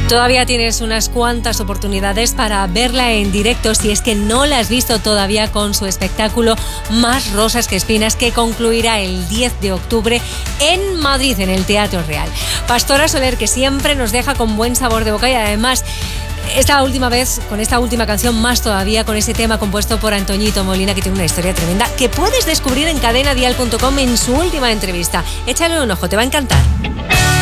Todavía tienes unas cuantas oportunidades para verla en directo si es que no la has visto todavía con su espectáculo Más rosas que espinas, que concluirá el 10 de octubre en Madrid, en el Teatro Real. Pastora Soler, que siempre nos deja con buen sabor de boca, y además esta última vez, con esta última canción, más todavía con ese tema compuesto por Antoñito Molina, que tiene una historia tremenda, que puedes descubrir en cadenadial.com en su última entrevista. Échale un ojo, te va a encantar.